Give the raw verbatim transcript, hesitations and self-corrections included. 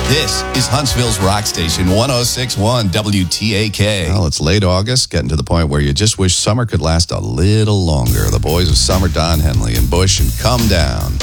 This is Huntsville's Rock Station, one oh six point one W T A K. Well, it's late August, getting to the point where you just wish summer could last a little longer. The boys of Summer, Don Henley and Bush, and Come Down.